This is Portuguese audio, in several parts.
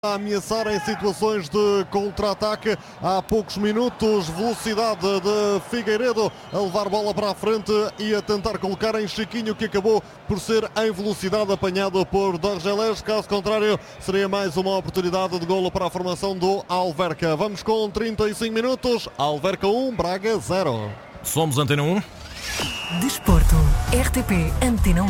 A ameaçar em situações de contra-ataque há poucos minutos, velocidade de Figueiredo a levar bola para a frente e a tentar colocar em Chiquinho, que acabou por ser em velocidade apanhado por Dargeles. Caso contrário, seria mais uma oportunidade de golo para a formação do Alverca. Vamos com 35 minutos, Alverca 1, Braga 0. Somos Antena 1. Desporto, RTP Antena 1.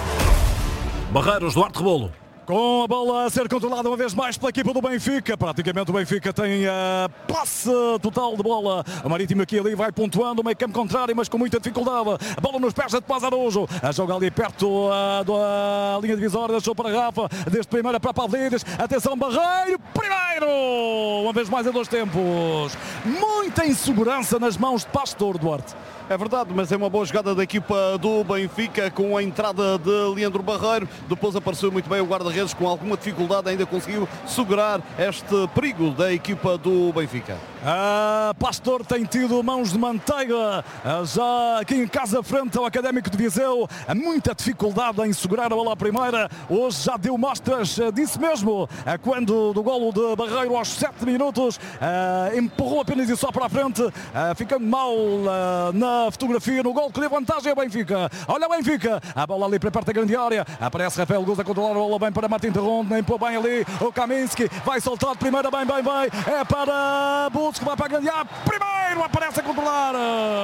Barreiros, Duarte Rebolo. Com a bola a ser controlada uma vez mais pela equipa do Benfica. Praticamente o Benfica tem a posse total de bola. O Marítimo aqui ali vai pontuando o meio campo contrário, mas com muita dificuldade. A bola nos pés de Tomás Araújo. A joga ali perto da linha divisória. Deixou para Rafa. Desde primeira para Pavlidis. Atenção, Barreiro. Primeiro! Uma vez mais em dois tempos. Muita insegurança nas mãos de Pastor, Duarte. É verdade, mas é uma boa jogada da equipa do Benfica com a entrada de Leandro Barreiro. Depois apareceu muito bem o guarda-redes, com alguma dificuldade ainda conseguiu segurar este perigo da equipa do Benfica. Pastor tem tido mãos de manteiga já aqui em casa frente ao Académico de Viseu. Muita dificuldade em segurar a bola à primeira. Hoje já deu mostras disso mesmo, quando do golo de Barreiro aos 7 minutos empurrou apenas e só para a frente, ficando mal na fotografia no gol que deu vantagem ao Benfica. Olha o Benfica, a bola ali para perto da grande área. Aparece Rafael Guz a controlar a bola bem para Martin Terron, nem pôr bem ali o Kaminski, vai soltar de primeira, bem, é para Butz, que vai para a grande área. Primeiro aparece a controlar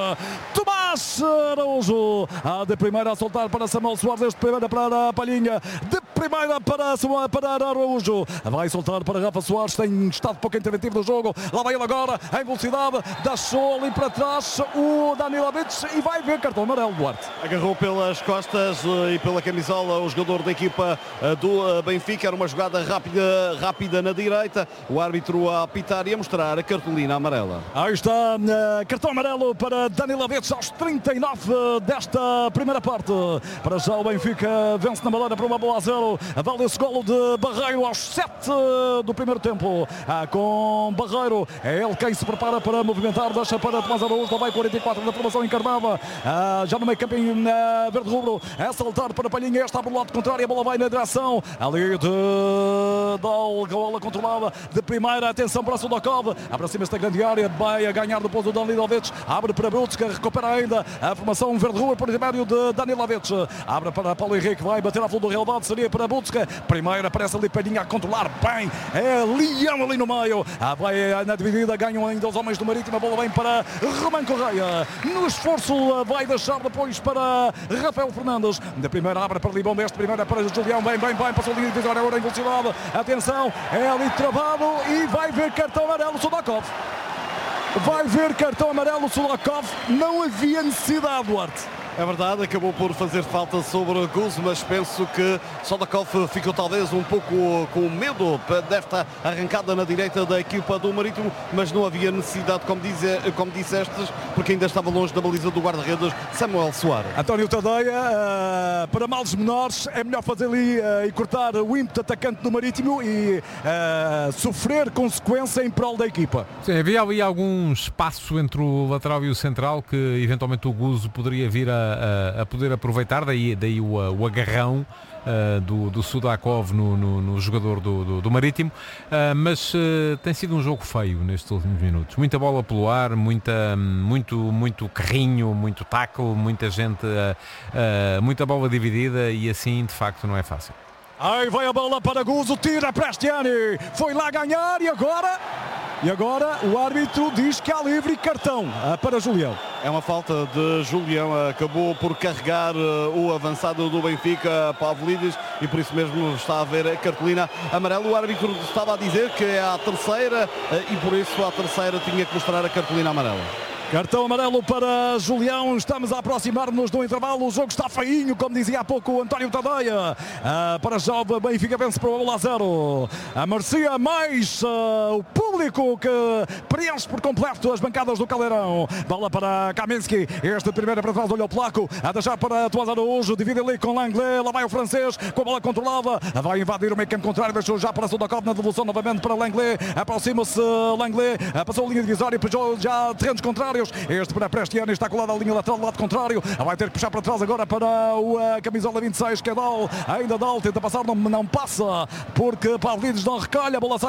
Tomás Araújo, de primeira a soltar para Samuel Soares, de primeira para a Palhinha, de primeira para Araújo, vai soltar para Rafa Soares, tem estado pouco interventivo no jogo. Lá vai ele agora em velocidade, deixou ali para trás o Danilovic e vai ver cartão amarelo, Duarte. Agarrou pelas costas e pela camisola o jogador da equipa do Benfica. Era uma jogada rápida na direita. O árbitro a apitar e a mostrar a cartolina amarela. Aí está, cartão amarelo para Danilovic aos 39 desta primeira parte. Para já o Benfica vence na Madeira por 1-0. Vale esse golo de Barreiro aos 7 do primeiro tempo. Com Barreiro, é ele quem se prepara para movimentar, deixa para Tomás Araújo, lá vai 44 da formação encarnada, já no meio campo em verde-rubro, é saltar para Palhinha, está para o lado contrário, a bola vai na direção ali de bola controlada de primeira, atenção para Sudakov, aproxima-se da grande área, vai a ganhar depois o Danilovic, abre para Butz, que recupera ainda a formação verde-rubro por intermédio de Danilovic, abre para Paulo Henrique, vai bater à fundo do relevado, seria para Butz, primeiro aparece ali Palhinha a controlar bem, é Leão ali no meio, vai na dividida, ganham ainda os homens do Marítimo, a bola vem para Román Correia, no esforço vai deixar depois para Rafael Fernandes, da primeira abre para Libão, deste primeira para Julião, bem, passou a linha divisória agora em velocidade, atenção, é ali travado e vai ver cartão amarelo Sudakov. Vai ver cartão amarelo Sudakov, não havia necessidade, Duarte. É verdade, acabou por fazer falta sobre Guz, mas penso que Sudakov ficou talvez um pouco com medo desta arrancada na direita da equipa do Marítimo, mas não havia necessidade, como disseste, porque ainda estava longe da baliza do guarda-redes Samuel Soares. António Tadeia, para males menores, é melhor fazer ali e cortar o ímpeto atacante do Marítimo e sofrer consequência em prol da equipa. Sim, havia ali algum espaço entre o lateral e o central que eventualmente o Guzo poderia vir a poder aproveitar, daí o agarrão do Sudakov no jogador do Marítimo, mas tem sido um jogo feio nestes últimos minutos, muita bola pelo ar, muito carrinho, muito tackle, muita gente, muita bola dividida e assim de facto não é fácil. Aí vai a bola para Guzo, tira Prestiani, foi lá ganhar e agora o árbitro diz que há livre cartão para Julião. É uma falta de Julião, acabou por carregar o avançado do Benfica, Pavlidis, e por isso mesmo está a haver a cartolina amarela. O árbitro estava a dizer que é a terceira e por isso a terceira tinha que mostrar a cartolina amarela. Cartão amarelo para Julião, estamos a aproximar-nos do intervalo, o jogo está feinho, como dizia há pouco o António Tadeia. Para já o Benfica vence por 1-0. A merecia mais o público que preenche por completo as bancadas do Caldeirão. Bola para Kaminski, este primeiro para trás, olha o placo, a deixar para Tomás Araújo, divide ali com Langlais, lá vai o francês, com a bola controlada, vai invadir o meio campo contrário, deixou já para Sudakov na devolução novamente para Langlais, aproxima-se Langlais, passou a linha divisória, já terrenos contrários, adversários. Este para Prestiani está colado à linha lateral do lado contrário. Vai ter que puxar para trás agora para o camisola 26, que é Dal. Ainda Dal tenta passar, não passa, porque Pavlidis não recolhe. A bola sai